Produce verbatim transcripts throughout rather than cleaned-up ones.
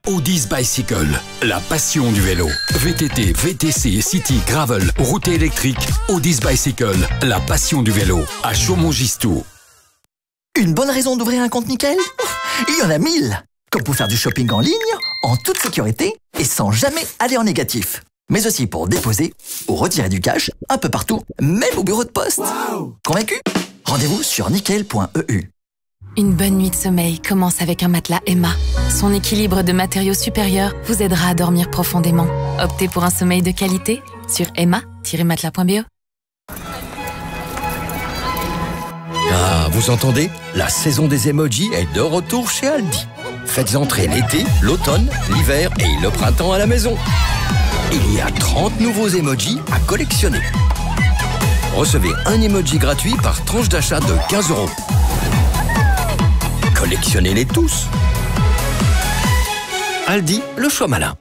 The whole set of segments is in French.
Odyss Bicycle, la passion du vélo. V T T, V T C, City, Gravel, route électrique. Odyss Bicycle, la passion du vélo. À Chaumont-Gistoux. Une bonne raison d'ouvrir un compte Nickel ? Il y en a mille. Comme pour faire du shopping en ligne, en toute sécurité et sans jamais aller en négatif. Mais aussi pour déposer ou retirer du cash un peu partout, même au bureau de poste. Wow. Convaincu ? Rendez-vous sur nickel point e u. Une bonne nuit de sommeil commence avec un matelas Emma. Son équilibre de matériaux supérieurs vous aidera à dormir profondément. Optez pour un sommeil de qualité sur emma tiret matelas point b o. Ah, vous entendez ? La saison des emojis est de retour chez Aldi. Faites entrer l'été, l'automne, l'hiver et le printemps à la maison. Il y a trente nouveaux emojis à collectionner. Recevez un emoji gratuit par tranche d'achat de quinze euros. Collectionnez-les tous. Aldi, le choix malin.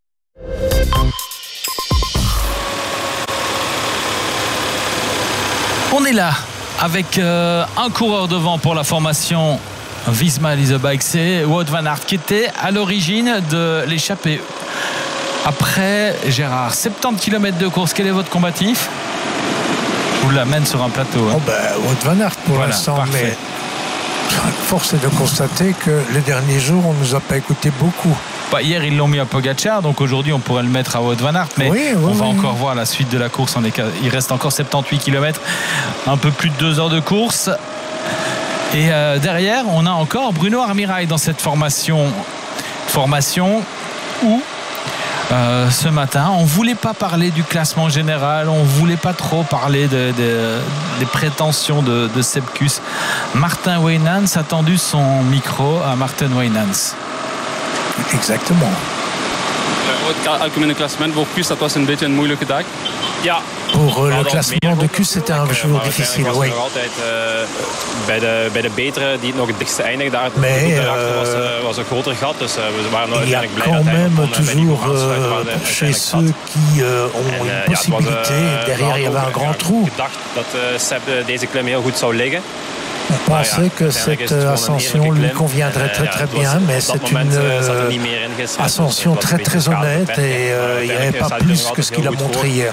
On est là avec euh, un coureur devant pour la formation Visma Lease Bike, c'est Wout van Aert qui était à l'origine de l'échappée. Après, Gérard, soixante-dix kilomètres de course, quel est votre combatif ? Je vous l'amène sur un plateau. Hein. Oh ben, Wout van Aert pour voilà, l'instant, parfait. mais force est de constater que les derniers jours, on ne nous a pas écouté beaucoup. Bah, hier, ils l'ont mis à Pogacar, donc aujourd'hui, on pourrait le mettre à Wout van Aert, mais oui, oui, on va oui. encore voir la suite de la course. Il reste encore soixante-dix kilomètres, un peu plus de deux heures de course. Et euh, derrière, on a encore Bruno Armirail dans cette formation. Formation où, euh, ce matin, on ne voulait pas parler du classement général, on ne voulait pas trop parler de, de, des prétentions de, de Sepkus. Martin Wijnans a tendu son micro à Martin Wijnans. Exactement. Het algemene klassement voor Kuss, dat was een beetje een moeilijke dag. Ja. Pour euh, le classement de Kuss, c'était un jour difficile, oui. Altijd, uh, bij, de, bij de betere die het nog het dichtste eindigde, daar Mais daarachter was, euh, uh, was een groter gat. Dus uh, we waren il y a uiteindelijk blij quand dat hij même kon, toujours euh, chez ceux qui euh, ont une possibilité. Derrière, il y avait un grand trou. gedacht dat uh, Seb deze klim heel goed zou liggen. On pensait que cette ascension lui conviendrait très très bien, mais c'est une euh, ascension très très honnête et euh, il n'y avait pas plus que ce qu'il a montré hier.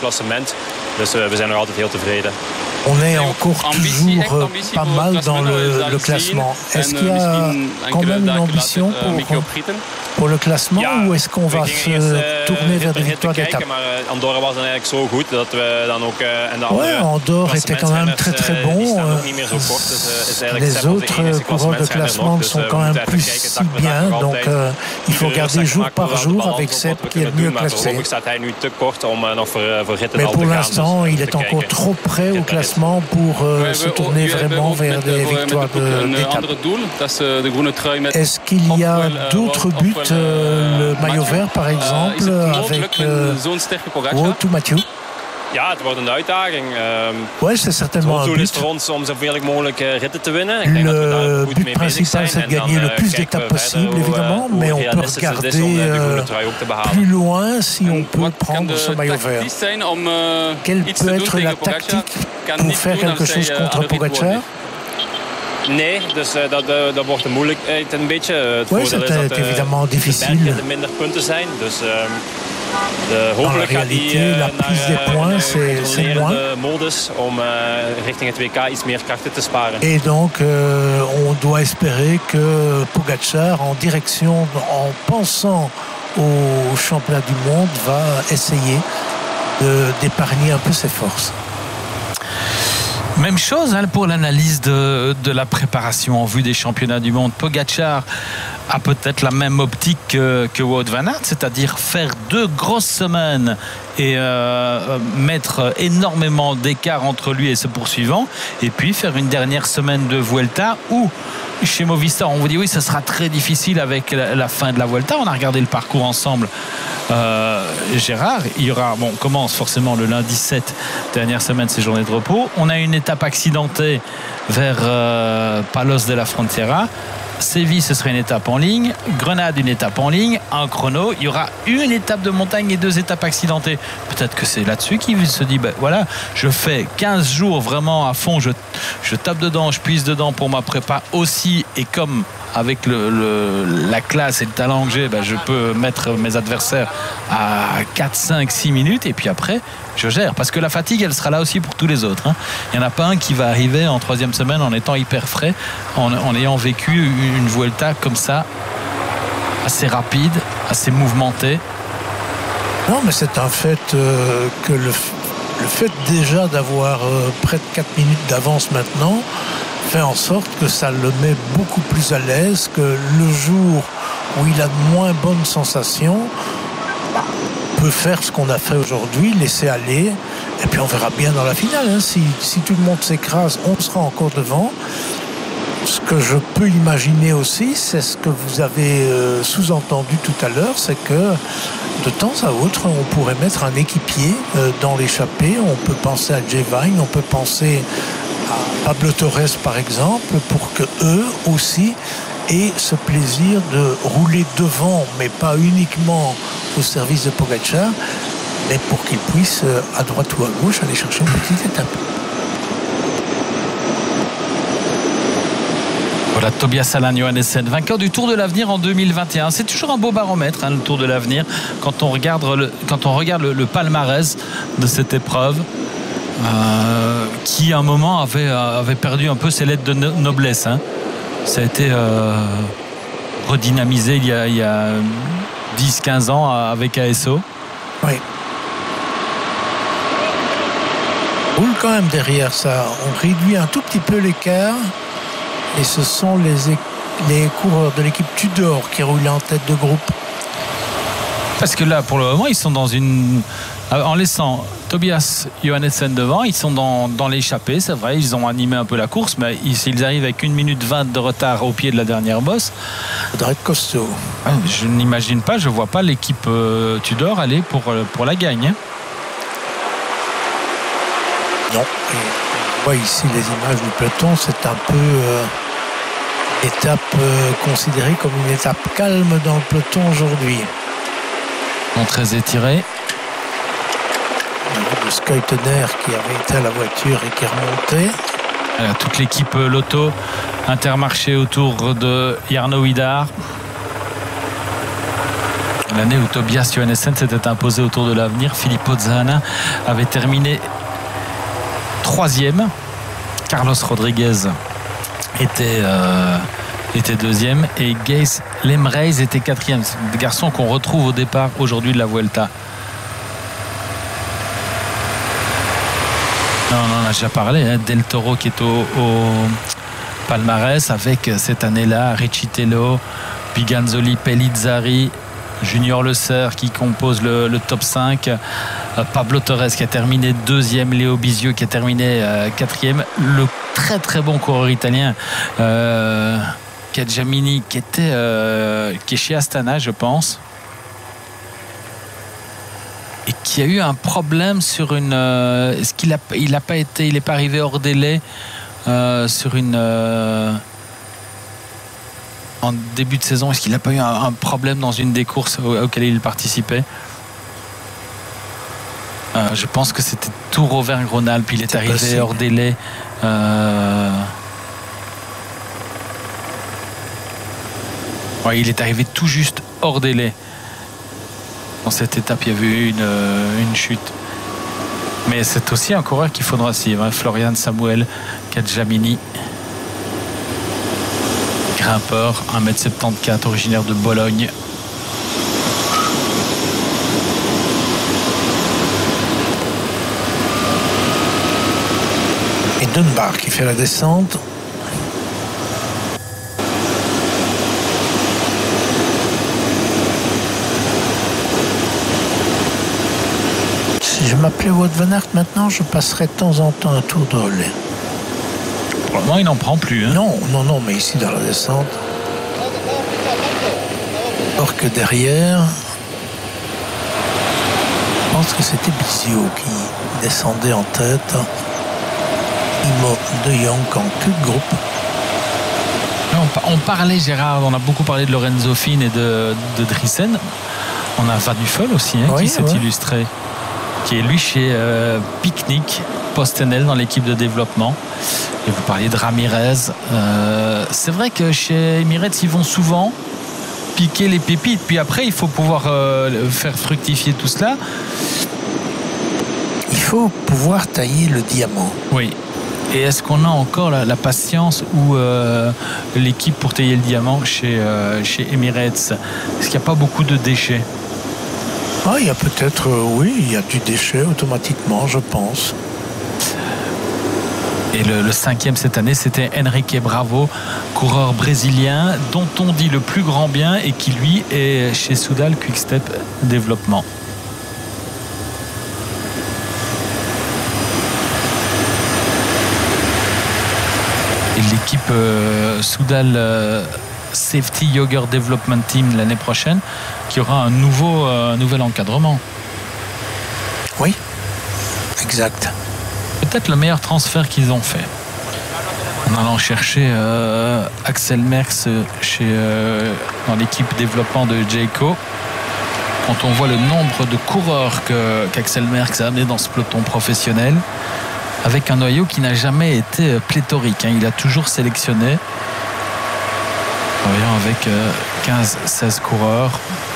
On est encore toujours pas mal dans le, le classement. Est-ce qu'il y a quand même une ambition pour, pour le classement ou est-ce qu'on va se tourner vers des victoires d'étape? Ouais, Andorre était quand même très très bon. Les autres coureurs de classement sont quand même plus si bien, donc euh, il faut regarder jour par jour avec Seb qui est le mieux classé. Mais pour l'instant, il est encore trop près au classement pour euh, se tourner vraiment vers des victoires d'étape. Est-ce qu'il y a d'autres buts, euh, le maillot vert par exemple, avec euh, Wout ou Mathieu? Ja, het wordt een uitdaging. Ouais, c'est certainement un but. Le but principal, c'est de gagner le plus d'étapes possible, évidemment, mais on peut regarder euh, plus loin si on peut prendre ce maillot vert. Quelle peut être la tactique pour faire quelque chose contre Pogacar? Nee, dus uh, dat, uh, dat wordt de moeilijkheid een beetje. Het ouais, voordeel is dat uh, de Bergen er minder punten zijn. Dus uh, de, Dans la réalité, la prise des points, c'est moins. Modus om uh, richting het W K iets meer krachten te sparen. Et donc, euh, on doit espérer que Pogacar, en direction, en pensant au championnat du monde, va essayer d'épargner un peu ses forces. Même chose hein, pour l'analyse de, de la préparation en vue des championnats du monde. Pogacar a peut-être la même optique que, que Wout van Aert, c'est-à-dire faire deux grosses semaines et euh, mettre énormément d'écart entre lui et ce poursuivant, et puis faire une dernière semaine de Vuelta où chez Movistar on vous dit oui, ça sera très difficile avec la, la fin de la Vuelta. On a regardé le parcours ensemble, euh, Gérard. Il y aura, bon, on commence forcément le lundi sept, dernière semaine, c'est journée de repos. On a une étape accidentée vers euh, Palos de la Frontera. Séville, ce serait une étape en ligne. Grenade, une étape en ligne. Un chrono. Il y aura une étape de montagne et deux étapes accidentées. Peut-être que c'est là-dessus qu'il se dit ben voilà, je fais quinze jours vraiment à fond. Je, je tape dedans, je puise dedans pour ma prépa aussi. Et comme avec le, le, la classe et le talent que j'ai, ben, je peux mettre mes adversaires à quatre, cinq, six minutes et puis après je gère, parce que la fatigue elle sera là aussi pour tous les autres, hein. Il n'y en a pas un qui va arriver en troisième semaine en étant hyper frais, en, en ayant vécu une Vuelta comme ça, assez rapide, assez mouvementée. Non, mais c'est un fait euh, que le, le fait déjà d'avoir euh, près de quatre minutes d'avance maintenant fait en sorte que ça le met beaucoup plus à l'aise, que le jour où il a de moins bonnes sensations, bah, peut faire ce qu'on a fait aujourd'hui, laisser aller, et puis on verra bien dans la finale, hein. si, si tout le monde s'écrase, on sera encore devant. Ce que je peux imaginer aussi, c'est ce que vous avez euh, sous-entendu tout à l'heure, c'est que de temps à autre, on pourrait mettre un équipier euh, dans l'échappée. On peut penser à Jay Vine, on peut penser à Pablo Torres par exemple, pour que eux aussi aient ce plaisir de rouler devant, mais pas uniquement au service de Pogačar, mais pour qu'ils puissent euh, à droite ou à gauche aller chercher une petite étape. Voilà, Tobias Alan Johannessen, vainqueur du Tour de l'Avenir en deux mille vingt et un. C'est toujours un beau baromètre, hein, le Tour de l'Avenir, quand on regarde le, quand on regarde le, le palmarès de cette épreuve, euh, qui à un moment avait, avait perdu un peu ses lettres de no- noblesse. Hein. Ça a été euh, redynamisé il y a, il y a dix quinze ans avec A S O. Oui. Roule quand même derrière ça. On réduit un tout petit peu l'écart. Et ce sont les, les coureurs de l'équipe Tudor qui roulent en tête de groupe. Parce que là, pour le moment, ils sont dans une... En laissant Tobias Johannessen devant, ils sont dans, dans l'échappée, c'est vrai, ils ont animé un peu la course, mais s'ils arrivent avec une minute vingt de retard au pied de la dernière bosse... Ça faudrait être costaud. Je n'imagine pas, je ne vois pas l'équipe euh, Tudor aller pour, pour la gagne. Hein. Non. Et on voit ici les images du peloton, c'est un peu... Euh... étape euh, considérée comme une étape calme dans le peloton aujourd'hui. Non très étiré. On a vu le Skytener qui avait été à la voiture et qui remontait. Alors, toute l'équipe Lotto Intermarché autour de Jarno Hidar. L'année où Tobias Johannessen s'était imposé au Tour de l'Avenir, Filippo Zana avait terminé troisième. Carlos Rodriguez était, euh, était deuxième et Geirs Lemreis était quatrième. C'est des garçons qu'on retrouve au départ aujourd'hui de la Vuelta. Non, on en a déjà parlé, hein, Del Toro qui est au, au palmarès avec cette année-là Riccitello, Piganzoli, Pellizzari, Junior Le Serre qui compose le, le top cinq, euh, Pablo Torres qui a terminé deuxième, Léo Bizieux qui a terminé euh, quatrième, le très très bon coureur italien euh, Cadjamini qui était euh, qui est chez Astana je pense, et qui a eu un problème sur une euh, est-ce qu'il a il a pas été il est pas arrivé hors délai euh, sur une euh, en début de saison, est-ce qu'il n'a pas eu un, un problème dans une des courses auxquelles il participait? euh, Je pense que c'était Tour Auvergne-Rhône-Alpes. Il est arrivé possible. Hors délai. Euh... Ouais, il est arrivé tout juste hors délai. Dans cette étape, il y avait eu une, une chute. Mais c'est aussi un coureur qu'il faudra suivre. Hein. Florian Samuel Cadjamini. Grimpeur, un mètre soixante-quatorze, originaire de Bologne. Et Dunbar qui fait la descente. Si je m'appelais Wout van Aert maintenant, je passerais de temps en temps un tour de relais. Pour le moment, il n'en prend plus. Hein. Non, non, non, mais ici dans la descente. Alors que derrière, je pense que c'était Biziou qui descendait en tête. Immo de Jong en queue de groupe. On parlait, Gérard, on a beaucoup parlé de Lorenzo Finn et de, de Driessen. On a Van Nuffel aussi, hein, oui, qui s'est ouais. illustré. qui est lui chez euh, Picnic, PostNL dans l'équipe de développement. Et vous parliez de Ramirez. Euh, c'est vrai que chez Emirates, ils vont souvent piquer les pépites. Puis après, il faut pouvoir euh, faire fructifier tout cela. Il faut pouvoir tailler le diamant. Oui. Et est-ce qu'on a encore la, la patience ou euh, l'équipe pour tailler le diamant chez, euh, chez Emirates? Est-ce qu'il n'y a pas beaucoup de déchets? Ah, il y a peut-être, euh, oui, il y a du déchet automatiquement, je pense. Et le, le cinquième cette année, c'était Henrique Bravo, coureur brésilien dont on dit le plus grand bien et qui lui est chez Soudal Quick-Step Développement. Et l'équipe euh, Soudal euh, Safety Yogurt Development Team l'année prochaine qui aura un nouveau euh, nouvel encadrement. Oui, exact. Peut-être le meilleur transfert qu'ils ont fait. En allant chercher euh, Axel Merckx chez, euh, dans l'équipe développement de Jayco. Quand on voit le nombre de coureurs que, qu'Axel Merckx a amené dans ce peloton professionnel, avec un noyau qui n'a jamais été pléthorique. Hein. Il a toujours sélectionné, voyons, avec euh, quinze seize coureurs.